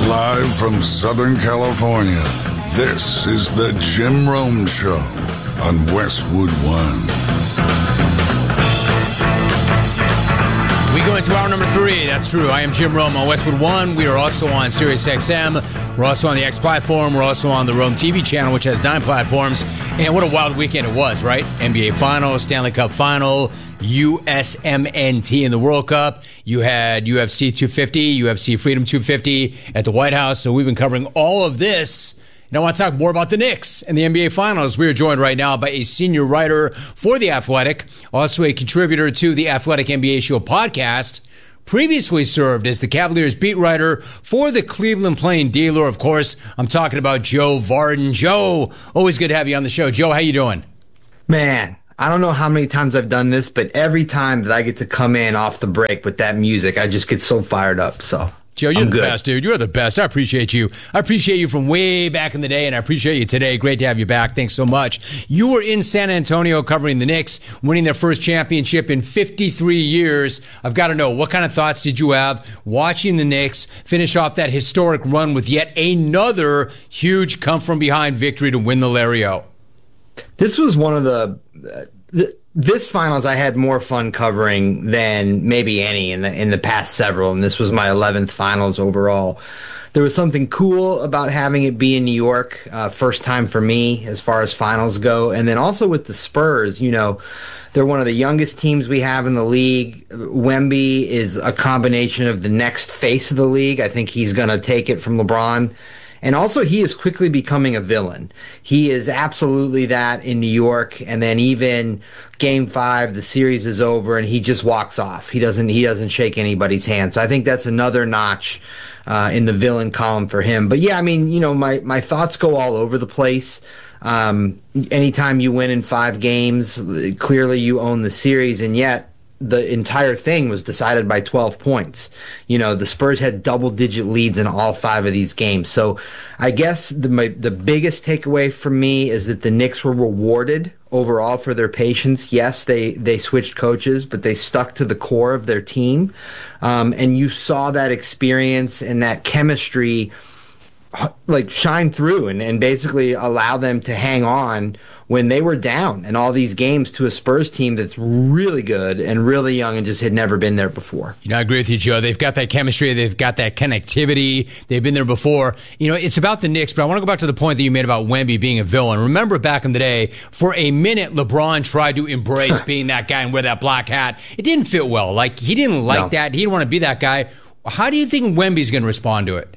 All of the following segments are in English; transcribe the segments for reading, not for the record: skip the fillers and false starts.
Live from Southern California, this is the Jim Rome Show on Westwood One. We go into hour number 3. That's true. I am Jim Rome on Westwood One. We are also on Sirius XM. We're also on the X platform. We're also on the Rome TV channel, which has 9 platforms. And what a wild weekend it was, right? NBA Finals, Stanley Cup Final, USMNT in the World Cup. You had UFC 250, UFC Freedom 250 at the White House. So we've been covering all of this. And I want to talk more about the Knicks and the NBA Finals. We are joined right now by a senior writer for The Athletic, also a contributor to the Athletic NBA Show podcast, previously served as the Cavaliers beat writer for the Cleveland Plain Dealer. Of course, I'm talking about Joe Vardon. Joe, always good to have you on the show. Joe, how you doing? Man, I don't know how many times I've done this, but every time that I get to come in off the break with that music, I just get so fired up. So Joe, you're the best, dude. You're the best. I appreciate you. I appreciate you from way back in the day, and I appreciate you today. Great to have you back. Thanks so much. You were in San Antonio covering the Knicks, winning their first championship in 53 years. I've got to know, what kind of thoughts did you have watching the Knicks finish off that historic run with yet another huge come-from-behind victory to win the Lario? This was one of this finals I had more fun covering than maybe any in the past several, and this was my 11th finals overall. There was something cool about having it be in New York, first time for me as far as finals go, and then also with the Spurs, you know, they're one of the youngest teams we have in the league. Wemby is a combination of the next face of the league. I think he's going to take it from LeBron. And also, he is quickly becoming a villain. He is absolutely that in New York. And then even Game 5, the series is over, and he just walks off. He doesn't shake anybody's hand. So I think that's another notch in the villain column for him. But yeah, I mean, you know, my thoughts go all over the place. Anytime you win in 5 games, clearly you own the series, and yet the entire thing was decided by 12 points. You know, the Spurs had double-digit leads in all 5 of these games. So I guess the biggest takeaway from me is that the Knicks were rewarded overall for their patience. Yes, they switched coaches, but they stuck to the core of their team. And you saw that experience and that chemistry like shine through and basically allow them to hang on when they were down in all these games to a Spurs team that's really good and really young and just had never been there before. You know, I agree with you, Joe. They've got that chemistry. They've got that connectivity. They've been there before. You know, it's about the Knicks, but I want to go back to the point that you made about Wemby being a villain. Remember back in the day, for a minute, LeBron tried to embrace being that guy and wear that black hat. It didn't fit well. Like, he didn't like that. He didn't want to be that guy. How do you think Wemby's going to respond to it?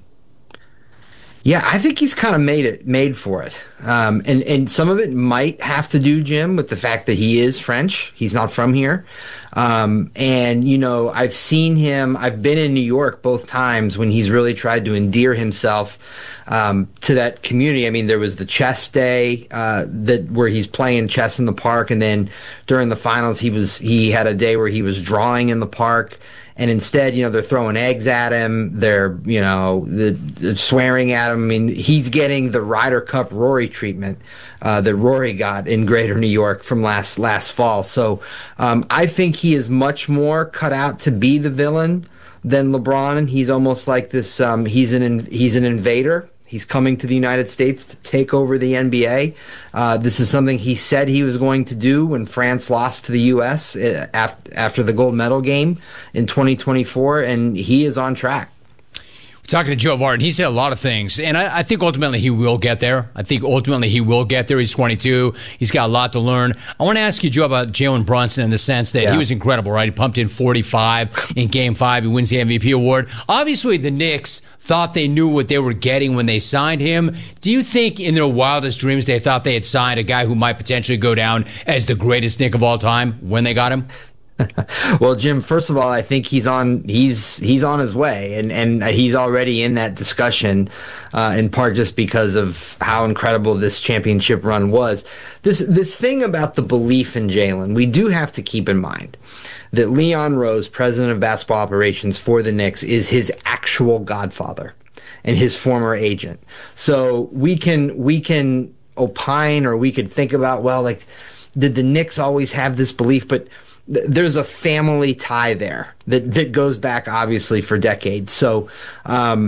Yeah, I think he's kind of made for it. And some of it might have to do, Jim, with the fact that he is French. He's not from here. And, you know, I've been in New York both times when he's really tried to endear himself to that community. I mean, there was the chess day where he's playing chess in the park, and then during the finals he had a day where he was drawing in the park. And instead, you know, they're throwing eggs at him. They're, you know, they're swearing at him. I mean, he's getting the Ryder Cup Rory treatment that Rory got in Greater New York from last fall. So I think he is much more cut out to be the villain than LeBron. He's almost like this. He's an invader. He's coming to the United States to take over the NBA. This is something he said he was going to do when France lost to the U.S. after the gold medal game in 2024, and he is on track. Talking to Joe Vardon, he said a lot of things, and I think ultimately he will get there. He's 22. He's got a lot to learn. I want to ask you, Joe, about Jalen Brunson in the sense that he was incredible, right? He pumped in 45 in Game 5. He wins the MVP award. Obviously, the Knicks thought they knew what they were getting when they signed him. Do you think in their wildest dreams they thought they had signed a guy who might potentially go down as the greatest Knick of all time when they got him? Well, Jim, first of all, I think he's on his way, and he's already in that discussion, in part just because of how incredible this championship run was. This thing about the belief in Jalen, we do have to keep in mind that Leon Rose, president of basketball operations for the Knicks, is his actual godfather and his former agent. So we can opine, or we could think about, well, like, did the Knicks always have this belief? But there's a family tie there that goes back obviously for decades. So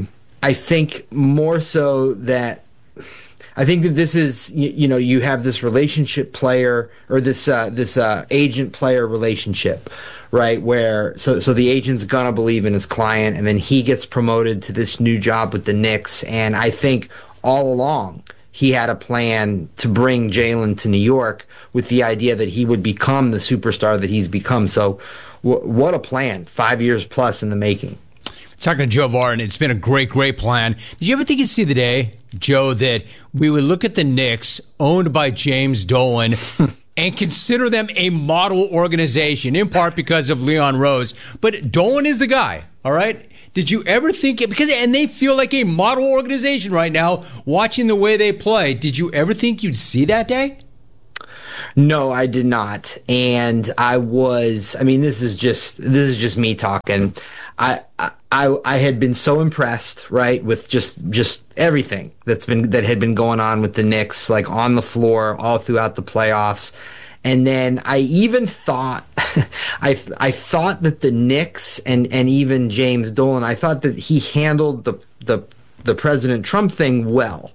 I think more so that I think that this is, you have this relationship player or this agent player relationship, right? Where so the agent's gonna believe in his client, and then he gets promoted to this new job with the Knicks. And I think all along he had a plan to bring Jalen to New York with the idea that he would become the superstar that he's become. So what a plan, 5 years plus in the making. Talking to Joe Varen, it's been a great plan. Did you ever think you'd see the day, Joe, that we would look at the Knicks owned by James Dolan and consider them a model organization, in part because of Leon Rose? But Dolan is the guy, all right? Did you ever think it? And they feel like a model organization right now, watching the way they play. Did you ever think you'd see that day? No, I did not. And this is just me talking. I had been so impressed, right, with just everything that had been going on with the Knicks, like on the floor all throughout the playoffs. And then I even thought, I thought that the Knicks and even James Dolan, I thought that he handled the President Trump thing well.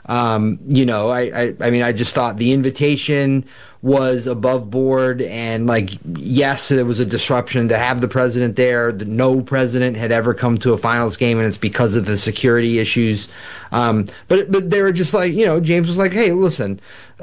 I just thought the invitation was above board, and yes, there was a disruption to have the president there. No president had ever come to a finals game, and it's because of the security issues. But they were just James was like, hey, listen,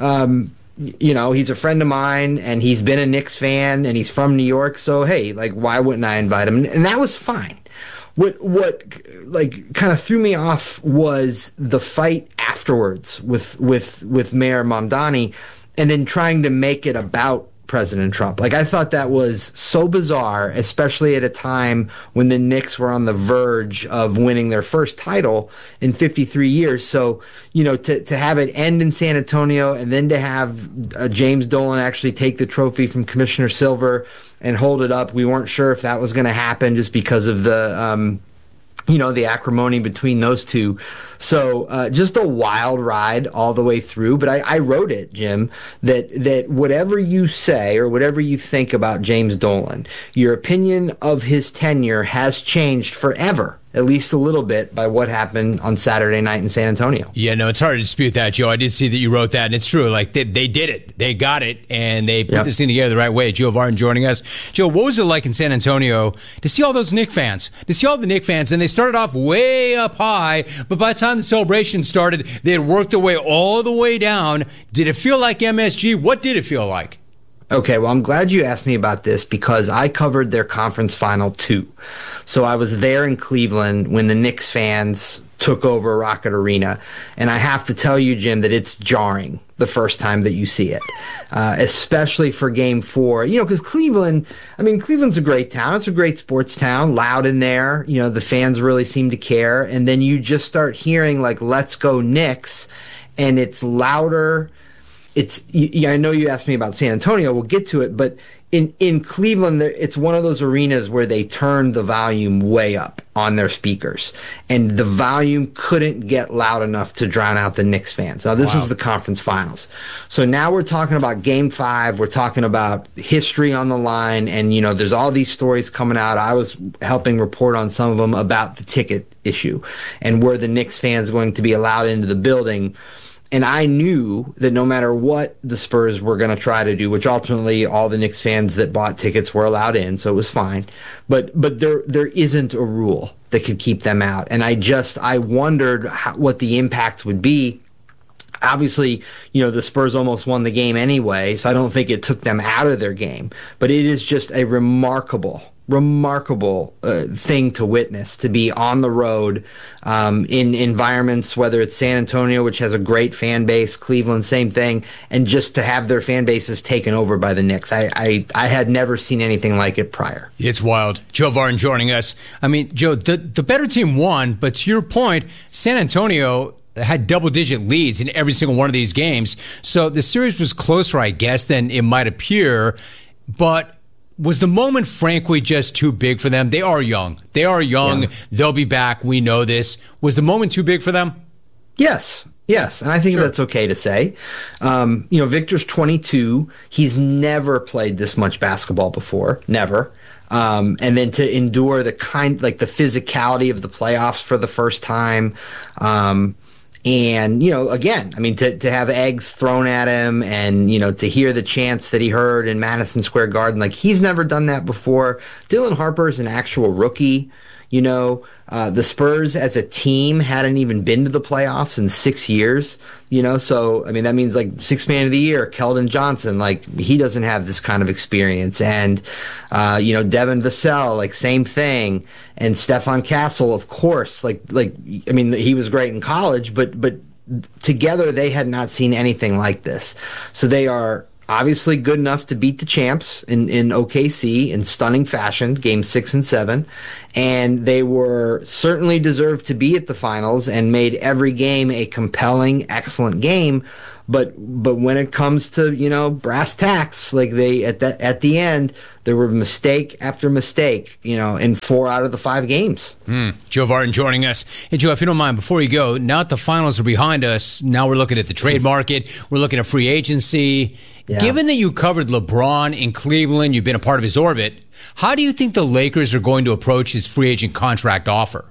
he's a friend of mine, and he's been a Knicks fan, and he's from New York, so hey, why wouldn't I invite him? And that was fine. What kind of threw me off was the fight afterwards with Mayor Mamdani, and then trying to make it about President Trump. I thought that was so bizarre, especially at a time when the Knicks were on the verge of winning their first title in 53 years. So, to have it end in San Antonio, and then to have James Dolan actually take the trophy from Commissioner Silver and hold it up. We weren't sure if that was going to happen just because of the acrimony between those two. So just a wild ride all the way through. But I wrote it, Jim, that whatever you say or whatever you think about James Dolan, your opinion of his tenure has changed forever, at least a little bit, by what happened on Saturday night in San Antonio. Yeah, no, it's hard to dispute that, Joe. I did see that you wrote that, and it's true. They did it. They got it, and they put this thing together the right way. Joe Varen joining us. Joe, what was it like in San Antonio to see all those Knicks fans? To see all the Knicks fans, and they started off way up high, but by the time the celebration started, they had worked their way all the way down. Did it feel like MSG? What did it feel like? Okay, well, I'm glad you asked me about this because I covered their conference final too. So I was there in Cleveland when the Knicks fans took over Rocket Arena. And I have to tell you, Jim, that it's jarring the first time that you see it, especially for Game 4. Because Cleveland's a great town. It's a great sports town, loud in there. The fans really seem to care. And then you just start hearing, let's go Knicks, and it's louder. I know you asked me about San Antonio. We'll get to it, but in Cleveland, it's one of those arenas where they turn the volume way up on their speakers, and the volume couldn't get loud enough to drown out the Knicks fans. Now, this was the conference finals. So now we're talking about Game 5. We're talking about history on the line, and, there's all these stories coming out. I was helping report on some of them about the ticket issue and were the Knicks fans going to be allowed into the building. And I knew that no matter what the Spurs were going to try to do, which ultimately all the Knicks fans that bought tickets were allowed in, so it was fine. But there isn't a rule that could keep them out. And I wondered what the impact would be. Obviously, the Spurs almost won the game anyway, so I don't think it took them out of their game. But it is just a remarkable thing to witness, to be on the road in environments, whether it's San Antonio, which has a great fan base, Cleveland, same thing, and just to have their fan bases taken over by the Knicks. I had never seen anything like it prior. It's wild. Joe Varen joining us. Joe, the better team won, but to your point, San Antonio had double-digit leads in every single one of these games. So the series was closer, I guess, than it might appear. But was the moment, frankly, just too big for them? They are young. Yeah. They'll be back. We know this. Was the moment too big for them? Yes. And I think that's okay to say. Victor's 22. He's never played this much basketball before. Never. and then to endure the physicality of the playoffs for the first time. And, again, I mean, to have eggs thrown at him and, to hear the chants that he heard in Madison Square Garden, like he's never done that before. Dylan Harper's an actual rookie. The Spurs as a team hadn't even been to the playoffs in 6 years, so, I mean, that means like sixth man of the year, Keldon Johnson, like he doesn't have this kind of experience. And, Devin Vassell, like same thing. And Stefan Castle, of course, I mean, he was great in college, but together they had not seen anything like this. So they are obviously good enough to beat the champs in OKC in stunning fashion, game 6 and 7. And they were certainly deserved to be at the finals and made every game a compelling, excellent game. But when it comes to, brass tacks, like at the end, there were mistake after mistake, in 4 out of the 5 games. Joe Vartan joining us. Hey, Joe, if you don't mind, before you go, now that the finals are behind us, now we're looking at the trade market. We're looking at free agency. Yeah. Given that you covered LeBron in Cleveland, you've been a part of his orbit, how do you think the Lakers are going to approach his free agent contract offer?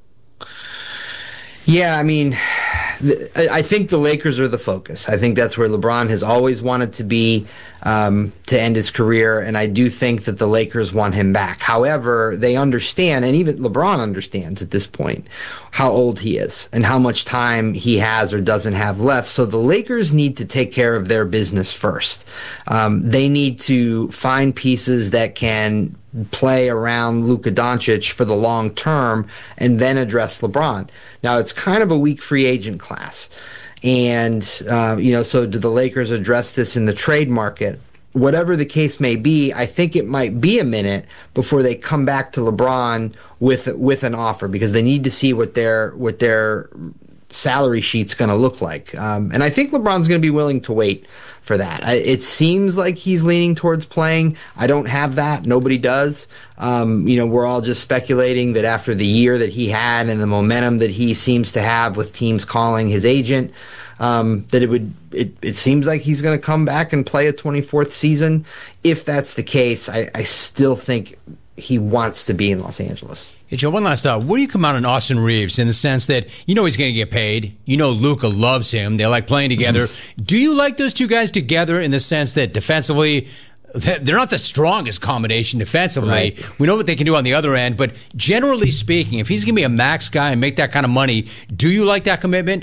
Yeah, I mean, I think the Lakers are the focus. I think that's where LeBron has always wanted to be to end his career, and I do think that the Lakers want him back. However, they understand, and even LeBron understands at this point, how old he is and how much time he has or doesn't have left. So the Lakers need to take care of their business first. They need to find pieces that can play around Luka Doncic for the long term and then address LeBron. Now, it's kind of a weak free agent class. And, so do the Lakers address this in the trade market? Whatever the case may be, I think it might be a minute before they come back to LeBron with an offer, because they need to see what their salary sheet's going to look like. And I think LeBron's going to be willing to wait for that. It seems like he's leaning towards playing. I don't have that. Nobody does. We're all just speculating that after the year that he had and the momentum that he seems to have with teams calling his agent, that it seems like he's going to come back and play a 24th season. If that's the case, I still think he wants to be in Los Angeles. Hey, Joe, one last thought. Where do you come out on Austin Reeves in the sense that he's going to get paid? Luka loves him. They like playing together. Do you like those two guys together in the sense that defensively, they're not the strongest combination defensively? Right. We know what they can do on the other end, but generally speaking, if he's going to be a max guy and make that kind of money, do you like that commitment?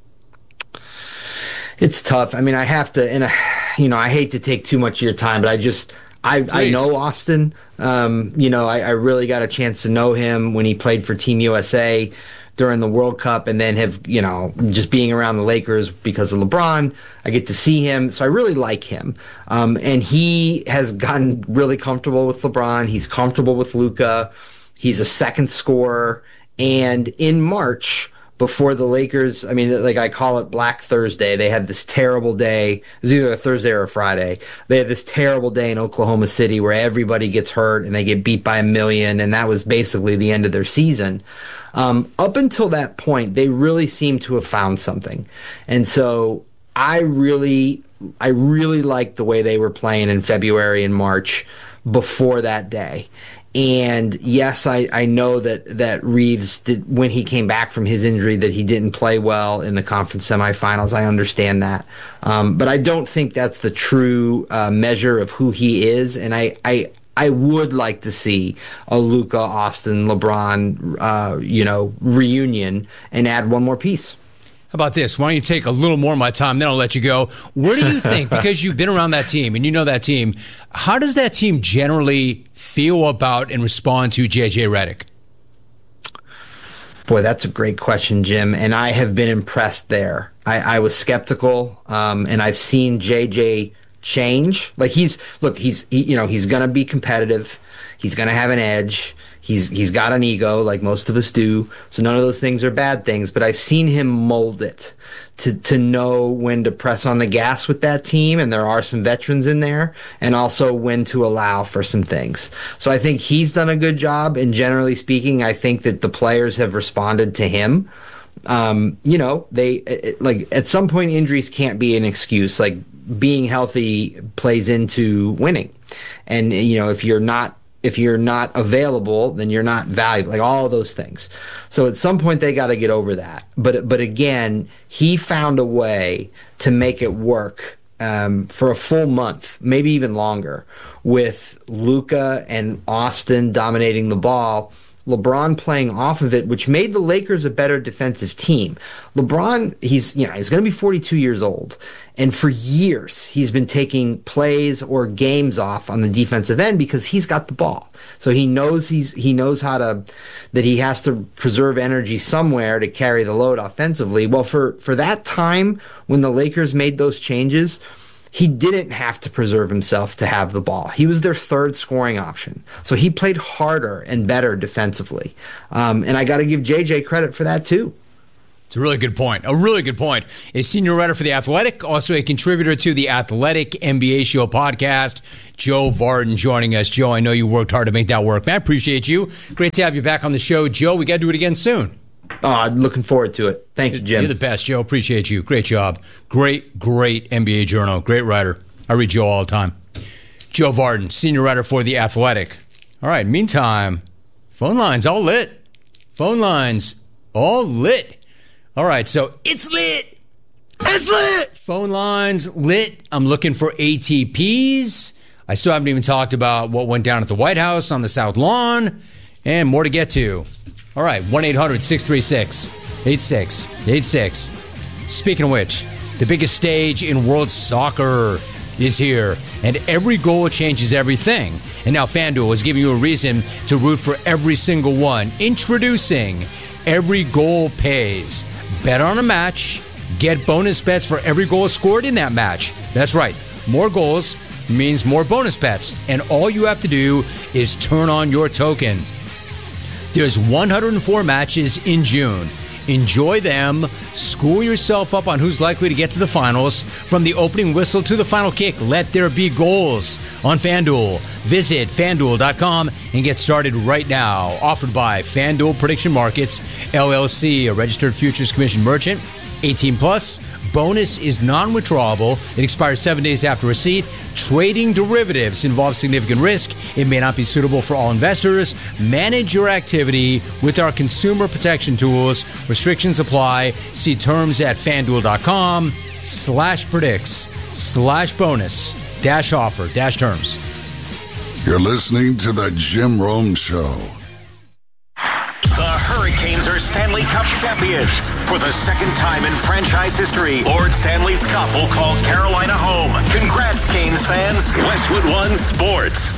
It's tough. I mean, I have to, and I hate to take too much of your time, but I know Austin. I really got a chance to know him when he played for Team USA during the World Cup, and then have, just being around the Lakers because of LeBron, I get to see him. So I really like him. And he has gotten really comfortable with LeBron. He's comfortable with Luka. He's a second scorer. And in March, before the Lakers, I mean, like I call it Black Thursday, they had this terrible day. It was either a Thursday or a Friday. They had this terrible day in Oklahoma City where everybody gets hurt and they get beat by 1 million, and that was basically the end of their season. Up until that point, they really seemed to have found something. And so I really liked the way they were playing in February and March before that day. And yes, I know that Reeves did, when he came back from his injury, that he didn't play well in the conference semifinals. I understand that. But I don't think that's the true measure of who he is. And I would like to see a Luka, Austin, LeBron, reunion and add one more piece. How about this? Why don't you take a little more of my time, then I'll let you go. Where do you think, because you've been around that team and you know that team, how does that team generally feel about and respond to J.J. Redick? Boy, that's a great question, Jim, and I have been impressed there. I was skeptical, and I've seen J.J. change. Like he's going to be competitive. He's going to have an edge. He's got an ego like most of us do. So none of those things are bad things, but I've seen him mold it to know when to press on the gas with that team. And there are some veterans in there, and also when to allow for some things. So I think he's done a good job. And generally speaking, I think that the players have responded to him. Like at some point, injuries can't be an excuse. Like being healthy plays into winning. And, if you're not if you're not available, then you're not valuable, like all of those things. So at some point they got to get over that. But again, he found a way to make it work for a full month, maybe even longer, with Luka and Austin dominating the ball, LeBron playing off of it, which made the Lakers a better defensive team. LeBron, he's going to be 42 years old, and for years he's been taking plays or games off on the defensive end because he's got the ball. So he knows that he has to preserve energy somewhere to carry the load offensively. Well, for that time when the Lakers made those changes, he didn't have to preserve himself to have the ball. He was their third scoring option. So he played harder and better defensively. And I got to give JJ credit for that too. It's a really good point. A really good point. A senior writer for The Athletic, also a contributor to The Athletic NBA Show podcast, Joe Vardon joining us. Joe, I know you worked hard to make that work, man. I appreciate you. Great to have you back on the show. Joe, we got to do it again soon. I'm looking forward to it. Thank you, Jim. You're the best, Joe. Appreciate you. Great job. Great NBA journal. Great writer. I read Joe all the time. Joe Vardon, senior writer for The Athletic. All right, meantime, phone lines all lit. Phone lines all lit. All right, so it's lit. It's lit. Phone lines lit. I'm looking for ATPs. I still haven't even talked about what went down at the White House on the South Lawn, and more to get to. All right, 1-800-636-8686. Speaking of which, the biggest stage in world soccer is here, and every goal changes everything. And now FanDuel is giving you a reason to root for every single one. Introducing Every Goal Pays. Bet on a match, get bonus bets for every goal scored in that match. That's right, more goals means more bonus bets, and all you have to do is turn on your token. There's 104 matches in June. Enjoy them. School yourself up on who's likely to get to the finals. From the opening whistle to the final kick, let there be goals on FanDuel. Visit FanDuel.com and get started right now. Offered by FanDuel Prediction Markets, LLC, a registered futures commission merchant. 18 plus. Bonus is non-withdrawable. It expires 7 days after receipt. Trading derivatives involves significant risk. It may not be suitable for all investors. Manage your activity with our consumer protection tools. Restrictions apply. See terms at FanDuel.com/predicts/bonus-offer-terms. You're listening to the Jim Rome Show. The Hurricanes are Stanley Cup champions. For the second time in franchise history, Lord Stanley's Cup will call Carolina home. Congrats, Canes fans. Westwood One Sports.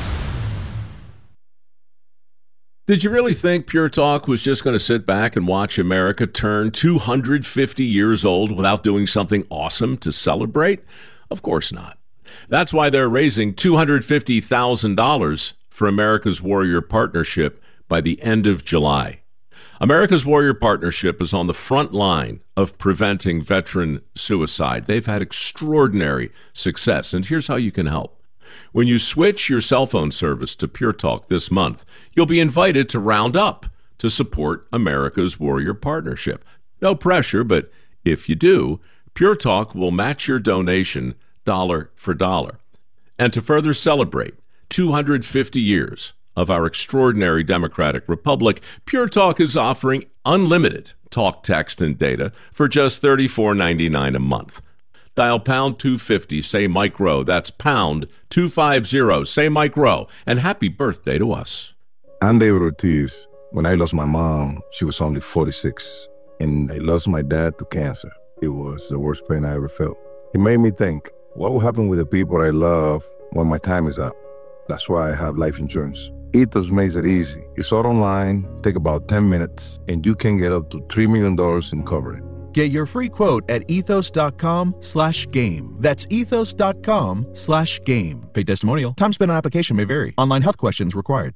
Did you really think Pure Talk was just going to sit back and watch America turn 250 years old without doing something awesome to celebrate? Of course not. That's why they're raising $250,000 for America's Warrior Partnership by the end of July. America's Warrior Partnership is on the front line of preventing veteran suicide. They've had extraordinary success, and here's how you can help. When you switch your cell phone service to Pure Talk this month, you'll be invited to round up to support America's Warrior Partnership. No pressure, but if you do, Pure Talk will match your donation dollar for dollar. And to further celebrate 250 years of our extraordinary democratic republic, Pure Talk is offering unlimited talk, text, and data for just $34.99 a month. Dial pound 250, say Mike Rowe. That's pound 250, say Mike Rowe. And happy birthday to us. I'm David Ortiz. When I lost my mom, she was only 46. And I lost my dad to cancer. It was the worst pain I ever felt. It made me think, what will happen with the people I love when my time is up? That's why I have life insurance. Ethos makes it easy. It's all online, take about 10 minutes, and you can get up to $3 million in coverage. Get your free quote at ethos.com/game. That's ethos.com/game. Paid testimonial. Time spent on application may vary. Online health questions required.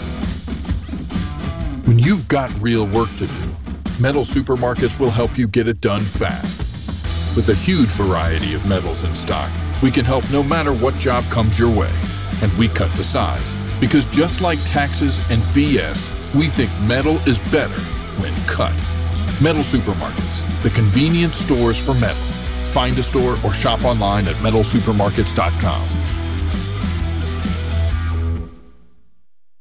When you've got real work to do, Metal Supermarkets will help you get it done fast. With a huge variety of metals in stock, we can help no matter what job comes your way. And we cut to size. Because just like taxes and BS, we think metal is better when cut. Metal Supermarkets, the convenient stores for metal. Find a store or shop online at metalsupermarkets.com.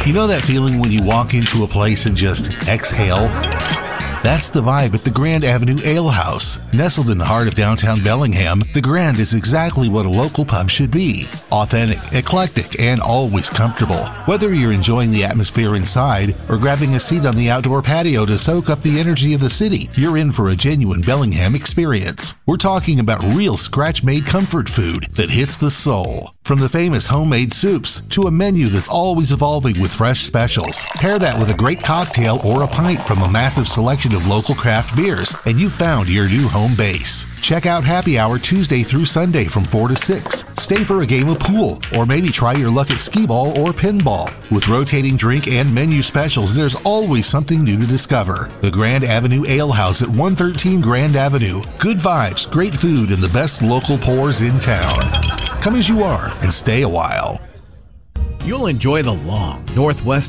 You know that feeling when you walk into a place and just exhale? That's the vibe at the Grand Avenue Ale House. Nestled in the heart of downtown Bellingham, the Grand is exactly what a local pub should be. Authentic, eclectic, and always comfortable. Whether you're enjoying the atmosphere inside or grabbing a seat on the outdoor patio to soak up the energy of the city, you're in for a genuine Bellingham experience. We're talking about real scratch-made comfort food that hits the soul. From the famous homemade soups to a menu that's always evolving with fresh specials. Pair that with a great cocktail or a pint from a massive selection of local craft beers, and you've found your new home base. Check out Happy Hour Tuesday through Sunday from 4 to 6. Stay for a game of pool, or maybe try your luck at skee-ball or pinball. With rotating drink and menu specials, there's always something new to discover. The Grand Avenue Ale House at 113 Grand Avenue. Good vibes, great food, and the best local pours in town. Come as you are and stay a while. You'll enjoy the long Northwest